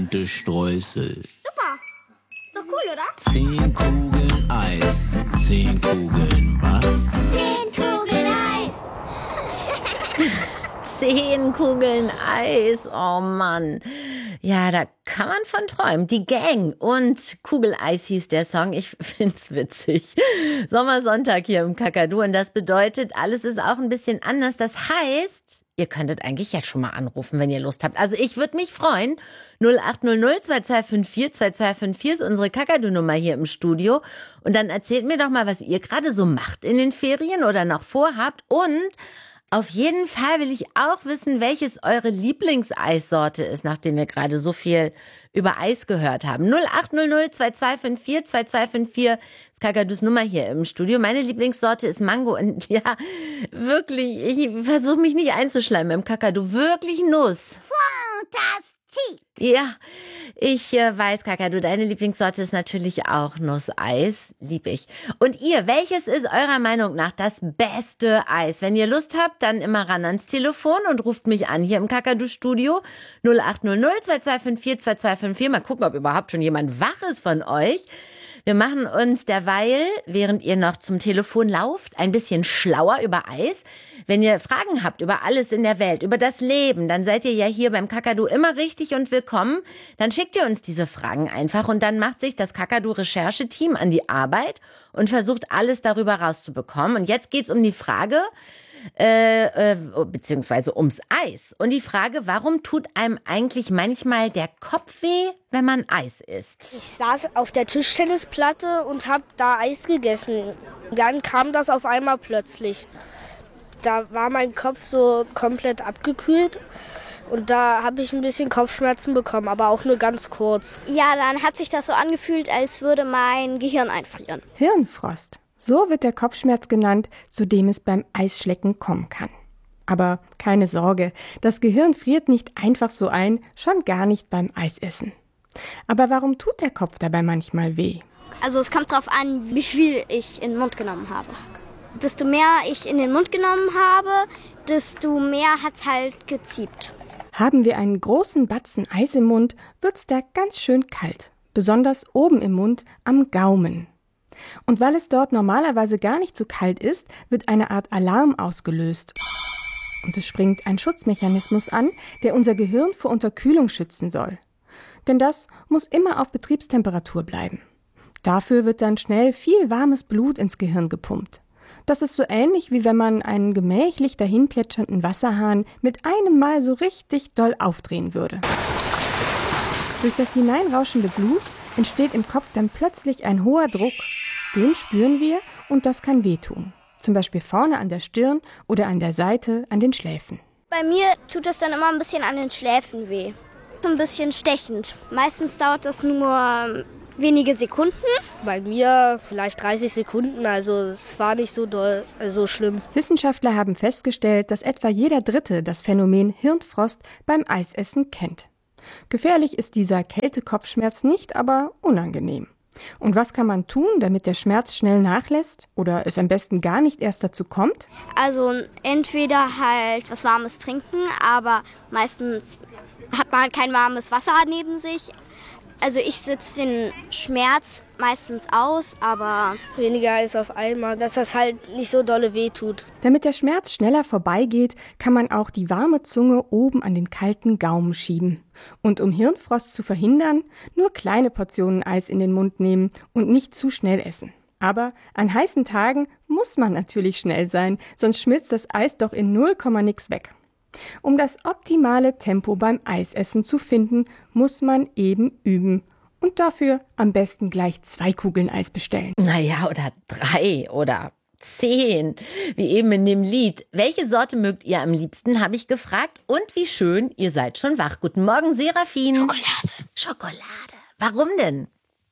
bunte Streusel. Super. Ist doch cool, oder? 10 Kugeln Eis. 10 Kugeln was? 10 Kugeln Eis. 10 Kugeln Eis, oh Mann. Ja, da kann man von träumen. Die Gang und Kugeleis hieß der Song. Ich find's witzig. Sommersonntag hier im Kakadu und das bedeutet, alles ist auch ein bisschen anders. Das heißt, ihr könntet eigentlich jetzt schon mal anrufen, wenn ihr Lust habt. Also ich würde mich freuen. 0800 2254 2254 ist unsere Kakadu-Nummer hier im Studio. Und dann erzählt mir doch mal, was ihr gerade so macht in den Ferien oder noch vorhabt. Und auf jeden Fall will ich auch wissen, welches eure Lieblingseissorte ist, nachdem wir gerade so viel über Eis gehört haben. 0800 2254 2254 ist Kakadus Nummer hier im Studio. Meine Lieblingssorte ist Mango und ja, wirklich, ich versuche mich nicht einzuschleimen im Kakadu. Wirklich Nuss. Fantastik. Ja, ich weiß, Kakadu, deine Lieblingssorte ist natürlich auch Nusseis. Lieb ich. Und ihr, welches ist eurer Meinung nach das beste Eis? Wenn ihr Lust habt, dann immer ran ans Telefon und ruft mich an hier im Kakadu-Studio. 0800 2254 2254. Mal gucken, ob überhaupt schon jemand wach ist von euch. Wir machen uns derweil, während ihr noch zum Telefon lauft, ein bisschen schlauer über Eis. Wenn ihr Fragen habt über alles in der Welt, über das Leben, dann seid ihr ja hier beim Kakadu immer richtig und willkommen. Dann schickt ihr uns diese Fragen einfach und dann macht sich das Kakadu-Rechercheteam an die Arbeit und versucht alles darüber rauszubekommen. Und jetzt geht's um die Frage, beziehungsweise ums Eis. Und die Frage, warum tut einem eigentlich manchmal der Kopf weh, wenn man Eis isst? Ich saß auf der Tischtennisplatte und habe da Eis gegessen. Dann kam das auf einmal plötzlich. Da war mein Kopf so komplett abgekühlt und da habe ich ein bisschen Kopfschmerzen bekommen, aber auch nur ganz kurz. Ja, dann hat sich das so angefühlt, als würde mein Gehirn einfrieren. Hirnfrost. So wird der Kopfschmerz genannt, zu dem es beim Eisschlecken kommen kann. Aber keine Sorge, das Gehirn friert nicht einfach so ein, schon gar nicht beim Eisessen. Aber warum tut der Kopf dabei manchmal weh? Also es kommt drauf an, wie viel ich in den Mund genommen habe. Desto mehr ich in den Mund genommen habe, desto mehr hat es halt geziebt. Haben wir einen großen Batzen Eis im Mund, wird's da ganz schön kalt. Besonders oben im Mund, am Gaumen. Und weil es dort normalerweise gar nicht so kalt ist, wird eine Art Alarm ausgelöst. Und es springt ein Schutzmechanismus an, der unser Gehirn vor Unterkühlung schützen soll. Denn das muss immer auf Betriebstemperatur bleiben. Dafür wird dann schnell viel warmes Blut ins Gehirn gepumpt. Das ist so ähnlich, wie wenn man einen gemächlich dahinplätschernden Wasserhahn mit einem Mal so richtig doll aufdrehen würde. Durch das hineinrauschende Blut entsteht im Kopf dann plötzlich ein hoher Druck. Den spüren wir und das kann wehtun. Zum Beispiel vorne an der Stirn oder an der Seite an den Schläfen. Bei mir tut es dann immer ein bisschen an den Schläfen weh. So ein bisschen stechend. Meistens dauert das nur wenige Sekunden. Bei mir vielleicht 30 Sekunden, also es war nicht so doll, so schlimm. Wissenschaftler haben festgestellt, dass etwa jeder Dritte das Phänomen Hirnfrost beim Eisessen kennt. Gefährlich ist dieser Kältekopfschmerz nicht, aber unangenehm. Und was kann man tun, damit der Schmerz schnell nachlässt oder es am besten gar nicht erst dazu kommt? Also entweder halt was Warmes trinken, aber meistens hat man halt kein warmes Wasser neben sich. Also ich sitze den Schmerz meistens aus, aber Weniger Eis auf einmal, dass das halt nicht so dolle weh tut. Damit der Schmerz schneller vorbeigeht, kann man auch die warme Zunge oben an den kalten Gaumen schieben. Und um Hirnfrost zu verhindern, nur kleine Portionen Eis in den Mund nehmen und nicht zu schnell essen. Aber an heißen Tagen muss man natürlich schnell sein, sonst schmilzt das Eis doch in 0, nix weg. Um das optimale Tempo beim Eisessen zu finden, muss man eben üben. Und dafür am besten gleich 2 Kugeln Eis bestellen. Naja, oder 3 oder 10, wie eben in dem Lied. Welche Sorte mögt ihr am liebsten, habe ich gefragt. Und wie schön, ihr seid schon wach. Guten Morgen, Serafin. Schokolade. Warum denn?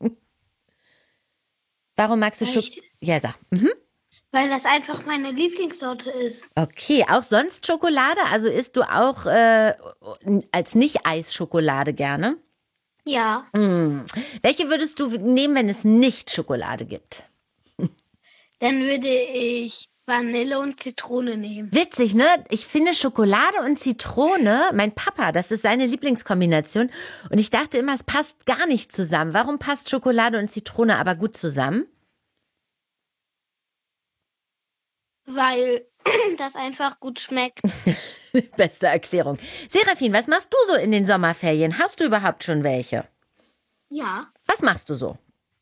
Warum magst du Schokolade? Ja, sag. Weil das einfach meine Lieblingssorte ist. Okay, auch sonst Schokolade? Also isst du auch als Nicht-Eis-Schokolade gerne? Ja. Welche würdest du nehmen, wenn es nicht Schokolade gibt? Dann würde ich Vanille und Zitrone nehmen. Witzig, ne? Ich finde Schokolade und Zitrone, mein Papa, das ist seine Lieblingskombination. Und ich dachte immer, es passt gar nicht zusammen. Warum passt Schokolade und Zitrone aber gut zusammen? Weil das einfach gut schmeckt. Beste Erklärung. Serafin, was machst du so in den Sommerferien? Hast du überhaupt schon welche? Ja. Was machst du so?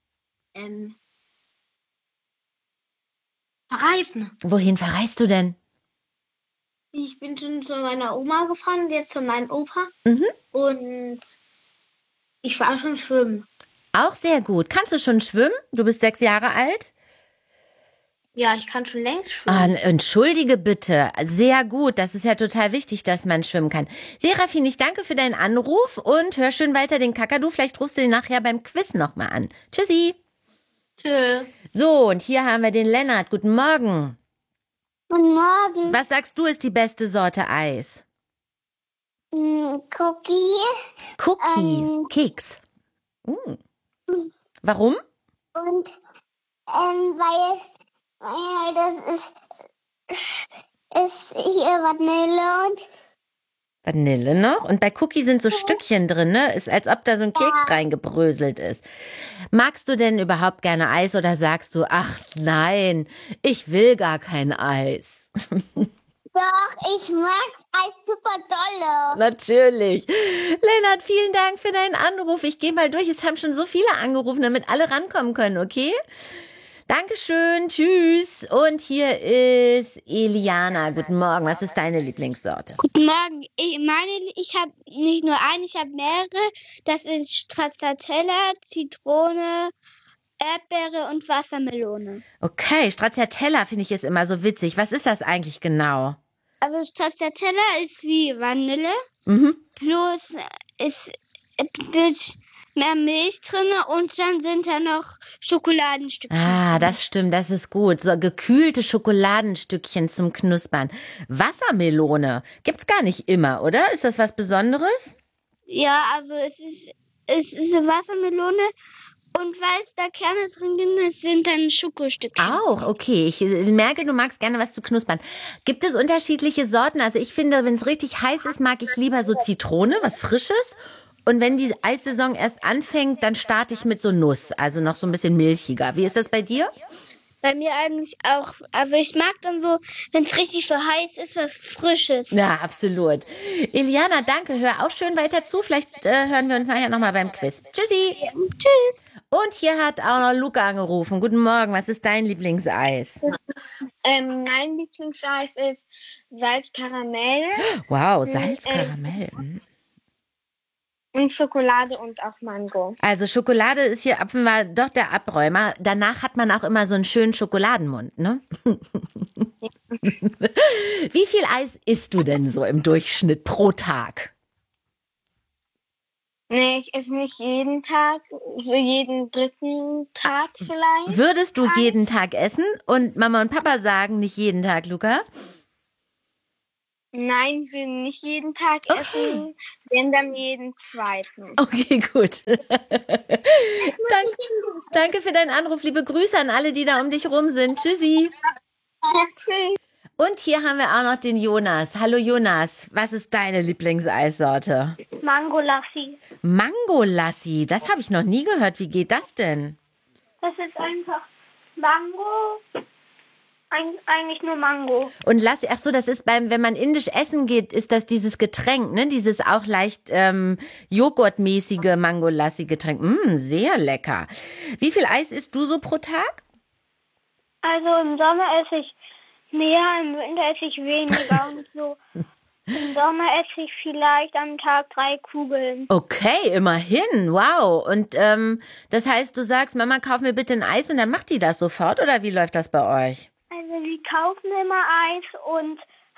Reisen. Wohin verreist du denn? Ich bin schon zu meiner Oma gefahren, jetzt zu meinem Opa. Mhm. Und ich war schon schwimmen. Auch sehr gut. Kannst du schon schwimmen? Du bist 6 Jahre alt? Ja, ich kann schon längst schwimmen. Entschuldige bitte. Sehr gut. Das ist ja total wichtig, dass man schwimmen kann. Serafin, ich danke für deinen Anruf und hör schön weiter den Kakadu. Vielleicht rufst du ihn nachher beim Quiz nochmal an. Tschüssi. Tschö. So, und hier haben wir den Lennart. Guten Morgen. Guten Morgen. Was sagst du, ist die beste Sorte Eis? Cookie. Cookie. Keks. Warum? Und weil das ist hier Vanille und Vanille noch. Und bei Cookie sind so Stückchen drin, ne? Ist, als ob da so ein Keks reingebröselt ist. Magst du denn überhaupt gerne Eis oder sagst du, ach nein, ich will gar kein Eis? doch, ich mag's Eis super dolle. Natürlich. Lennart, vielen Dank für deinen Anruf. Ich gehe mal durch. Es haben schon so viele angerufen, damit alle rankommen können, okay? Dankeschön, tschüss. Und hier ist Eliana. Guten Morgen. Was ist deine Lieblingssorte? Guten Morgen. Ich habe nicht nur eine, ich habe mehrere. Das ist Stracciatella, Zitrone, Erdbeere und Wassermelone. Okay, Stracciatella finde ich ist immer so witzig. Was ist das eigentlich genau? Also Stracciatella ist wie Vanille, bloß ist mehr Milch drin und dann sind da noch Schokoladenstückchen. Ah, das stimmt, das ist gut. So gekühlte Schokoladenstückchen zum Knuspern. Wassermelone gibt's gar nicht immer, oder? Ist das was Besonderes? Ja, also es ist eine Wassermelone und weil es da Kerne drin sind dann Schokostückchen. Auch, okay. Ich merke, du magst gerne was zu knuspern. Gibt es unterschiedliche Sorten? Also ich finde, wenn es richtig heiß ist, mag ich lieber so Zitrone, was Frisches. Und wenn die Eissaison erst anfängt, dann starte ich mit so Nuss, also noch so ein bisschen milchiger. Wie ist das bei dir? Bei mir eigentlich auch. Also ich mag dann so, wenn es richtig so heiß ist, was Frisches. Ja, absolut. Eliana, danke. Hör auch schön weiter zu. Vielleicht hören wir uns nachher nochmal beim Quiz. Tschüssi. Tschüss. Und hier hat auch noch Luca angerufen. Guten Morgen. Was ist dein Lieblingseis? Mein Lieblingseis ist Salzkaramell. Wow, Salzkaramell. Und Schokolade und auch Mango. Also Schokolade ist hier offenbar doch der Abräumer. Danach hat man auch immer so einen schönen Schokoladenmund, ne? Wie viel Eis isst du denn so im Durchschnitt pro Tag? Nee, ich esse nicht jeden Tag, so jeden dritten Tag vielleicht. Würdest du jeden Tag essen? Und Mama und Papa sagen nicht jeden Tag, Luca? Nein, ich will nicht jeden Tag essen, wenn dann jeden zweiten. Okay, gut. Danke für deinen Anruf. Liebe Grüße an alle, die da um dich rum sind. Tschüssi. Tschüss. Und hier haben wir auch noch den Jonas. Hallo Jonas, was ist deine Lieblingseissorte? Mangolassi. Mangolassi, das habe ich noch nie gehört. Wie geht das denn? Das ist einfach Mango. Eigentlich nur Mango. Und Lassi, ach so, das ist wenn man indisch essen geht, ist das dieses Getränk, ne? Dieses auch leicht joghurtmäßige Mango-Lassi-Getränk. Sehr lecker. Wie viel Eis isst du so pro Tag? Also im Sommer esse ich mehr, im Winter esse ich weniger und so. Im Sommer esse ich vielleicht am Tag 3 Kugeln. Okay, immerhin. Wow. Und das heißt, du sagst, Mama, kauf mir bitte ein Eis und dann macht die das sofort, oder wie läuft das bei euch? Also wir kaufen immer Eis und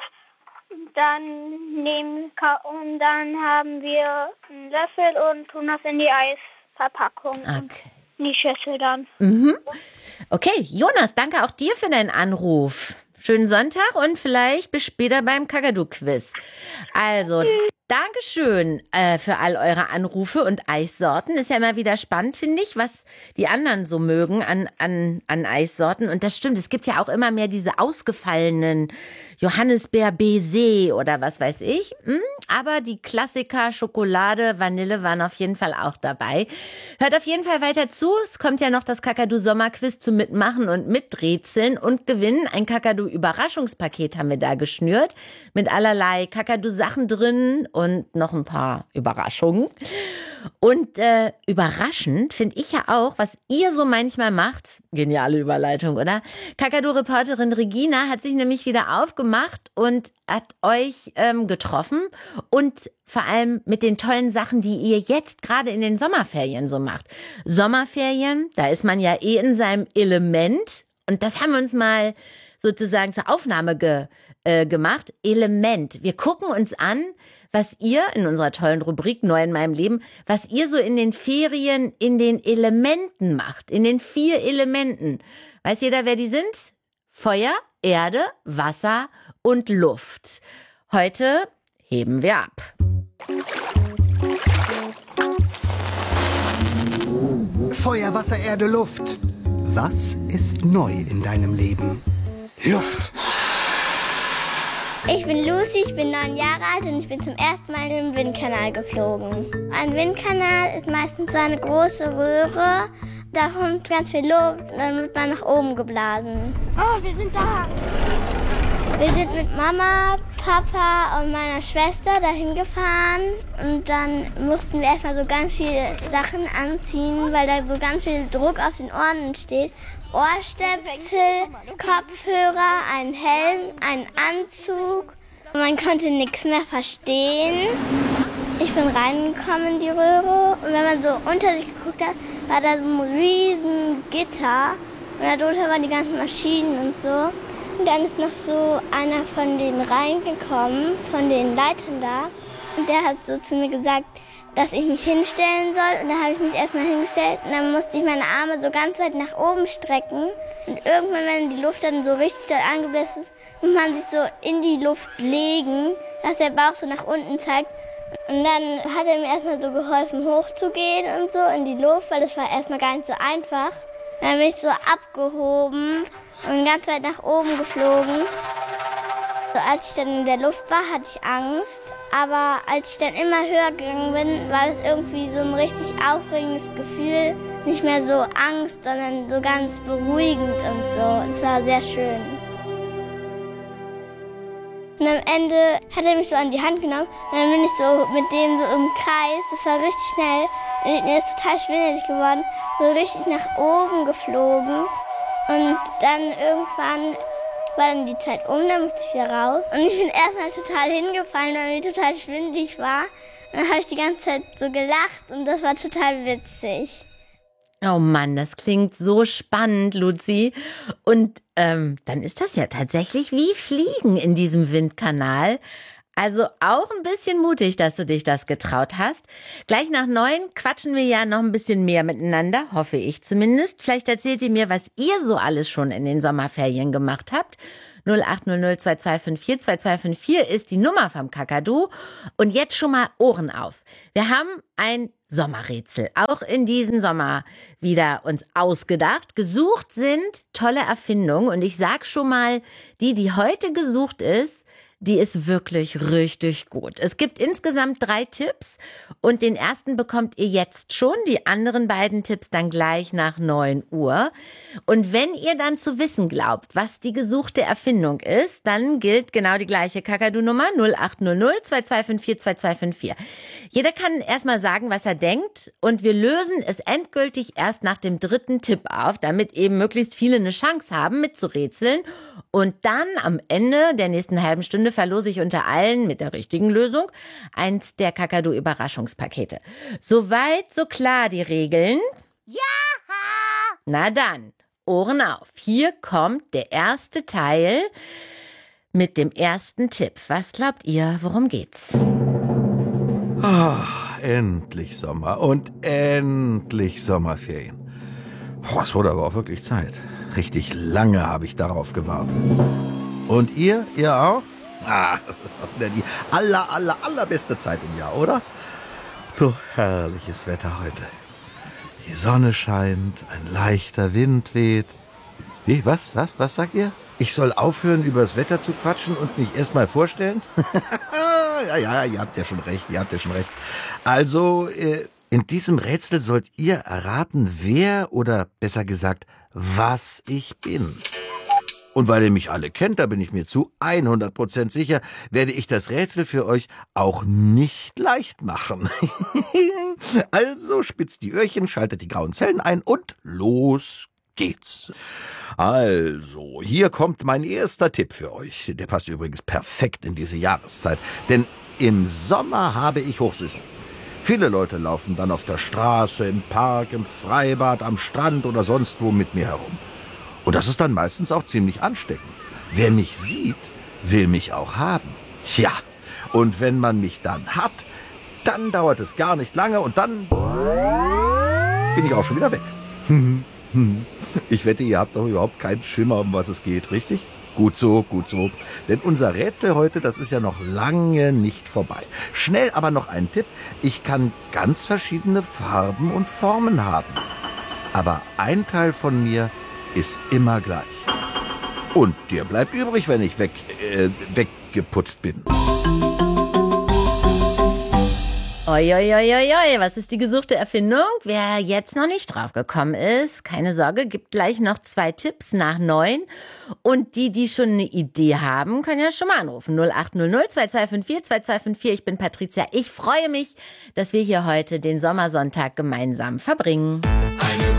dann haben wir einen Löffel und tun das in die Eisverpackung und in die Schüssel dann. Okay, Jonas, danke auch dir für deinen Anruf. Schönen Sonntag und vielleicht bis später beim Kakadu-Quiz. Also, Dankeschön für all eure Anrufe und Eissorten. Ist ja immer wieder spannend, finde ich, was die anderen so mögen an Eissorten. Und das stimmt, es gibt ja auch immer mehr diese ausgefallenen Johannisbeer-Baiser oder was weiß ich. Aber die Klassiker Schokolade, Vanille waren auf jeden Fall auch dabei. Hört auf jeden Fall weiter zu. Es kommt ja noch das Kakadu-Sommerquiz zum Mitmachen und Miträtseln und Gewinnen. Ein Kakadu-Überraschungspaket haben wir da geschnürt mit allerlei Kakadu-Sachen drin und noch ein paar Überraschungen. Und überraschend finde ich ja auch, was ihr so manchmal macht. Geniale Überleitung, oder? Kakadu-Reporterin Regina hat sich nämlich wieder aufgemacht und hat euch getroffen und vor allem mit den tollen Sachen, die ihr jetzt gerade in den Sommerferien so macht. Sommerferien, da ist man ja eh in seinem Element und das haben wir uns mal sozusagen zur Aufnahme gemacht. Element. Wir gucken uns an, was ihr in unserer tollen Rubrik Neu in meinem Leben, was ihr so in den Ferien in den Elementen macht, in den 4 Elementen. Weiß jeder, wer die sind? Feuer, Erde, Wasser und Luft. Heute heben wir ab. Feuer, Wasser, Erde, Luft. Was ist neu in deinem Leben? Luft. Ich bin Lucy, ich bin 9 Jahre alt und ich bin zum ersten Mal in den Windkanal geflogen. Ein Windkanal ist meistens so eine große Röhre, da kommt ganz viel Luft und dann wird man nach oben geblasen. Oh, wir sind da! Wir sind mit Mama, Papa und meiner Schwester dahin gefahren und dann mussten wir erstmal so ganz viele Sachen anziehen, weil da so ganz viel Druck auf den Ohren entsteht. Ohrstöpsel, Kopfhörer, einen Helm, einen Anzug. Man konnte nichts mehr verstehen. Ich bin reingekommen in die Röhre und wenn man so unter sich geguckt hat, war da so ein riesen Gitter und darunter waren die ganzen Maschinen und so. Und dann ist noch so einer von denen reingekommen, von den Leitern da. Und der hat so zu mir gesagt, dass ich mich hinstellen soll. Und da habe ich mich erstmal hingestellt. Und dann musste ich meine Arme so ganz weit nach oben strecken. Und irgendwann, wenn die Luft dann so richtig doll angebläst ist, muss man sich so in die Luft legen, dass der Bauch so nach unten zeigt. Und dann hat er mir erstmal so geholfen, hochzugehen und so in die Luft, weil das war erstmal gar nicht so einfach. Dann bin ich so abgehoben und ganz weit nach oben geflogen. So, als ich dann in der Luft war, hatte ich Angst. Aber als ich dann immer höher gegangen bin, war das irgendwie so ein richtig aufregendes Gefühl. Nicht mehr so Angst, sondern so ganz beruhigend und so. Es war sehr schön. Und am Ende hat er mich so an die Hand genommen und dann bin ich so mit dem so im Kreis. Das war richtig schnell. Und mir ist total schwindelig geworden. So richtig nach oben geflogen. Und dann irgendwann war dann die Zeit um, dann musste ich wieder raus. Und ich bin erstmal total hingefallen, weil mir total schwindelig war. Und dann habe ich die ganze Zeit so gelacht und das war total witzig. Oh Mann, das klingt so spannend, Luzi. Und dann ist das ja tatsächlich wie Fliegen in diesem Windkanal. Also auch ein bisschen mutig, dass du dich das getraut hast. Gleich nach 9 quatschen wir ja noch ein bisschen mehr miteinander, hoffe ich zumindest. Vielleicht erzählt ihr mir, was ihr so alles schon in den Sommerferien gemacht habt. 0800 2254 2254 ist die Nummer vom Kakadu. Und jetzt schon mal Ohren auf. Wir haben ein Sommerrätsel, auch in diesem Sommer wieder uns ausgedacht. Gesucht sind tolle Erfindungen. Und ich sag schon mal, die heute gesucht ist, die ist wirklich richtig gut. Es gibt insgesamt 3 Tipps und den ersten bekommt ihr jetzt schon, die anderen beiden Tipps dann gleich nach 9 Uhr. Und wenn ihr dann zu wissen glaubt, was die gesuchte Erfindung ist, dann gilt genau die gleiche Kakadu-Nummer 0800 2254 2254. Jeder kann erstmal sagen, was er denkt und wir lösen es endgültig erst nach dem 3. Tipp auf, damit eben möglichst viele eine Chance haben, mitzurätseln. Und dann am Ende der nächsten halben Stunde verlose ich unter allen mit der richtigen Lösung eins der Kakadu-Überraschungspakete. Soweit, so klar die Regeln? Ja! Na dann, Ohren auf. Hier kommt der erste Teil mit dem ersten Tipp. Was glaubt ihr, worum geht's? Endlich Sommer und endlich Sommerferien. Es wurde aber auch wirklich Zeit. Richtig lange habe ich darauf gewartet. Und ihr? Ihr auch? Das ist doch wieder die allerbeste Zeit im Jahr, oder? So herrliches Wetter heute. Die Sonne scheint, ein leichter Wind weht. Wie, was sagt ihr? Ich soll aufhören, über das Wetter zu quatschen und mich erst mal vorstellen? Ja, ihr habt ja schon recht. Also, in diesem Rätsel sollt ihr erraten, wer oder besser gesagt, was ich bin. Und weil ihr mich alle kennt, da bin ich mir zu 100% sicher, werde ich das Rätsel für euch auch nicht leicht machen. Also spitzt die Öhrchen, schaltet die grauen Zellen ein und los geht's. Also, hier kommt mein erster Tipp für euch. Der passt übrigens perfekt in diese Jahreszeit, denn im Sommer habe ich Hochsaison. Viele Leute laufen dann auf der Straße, im Park, im Freibad, am Strand oder sonst wo mit mir herum. Und das ist dann meistens auch ziemlich ansteckend. Wer mich sieht, will mich auch haben. Tja, und wenn man mich dann hat, dann dauert es gar nicht lange und dann bin ich auch schon wieder weg. Ich wette, ihr habt doch überhaupt keinen Schimmer, um was es geht, richtig? Gut so. Denn unser Rätsel heute, das ist ja noch lange nicht vorbei. Schnell aber noch ein Tipp. Ich kann ganz verschiedene Farben und Formen haben. Aber ein Teil von mir ist immer gleich. Und der bleibt übrig, wenn ich weggeputzt bin. Oi, was ist die gesuchte Erfindung? Wer jetzt noch nicht drauf gekommen ist, keine Sorge, gibt gleich noch 2 Tipps nach 9. Und die schon eine Idee haben, können ja schon mal anrufen. 0800 2254 2254. Ich bin Patricia. Ich freue mich, dass wir hier heute den Sommersonntag gemeinsam verbringen.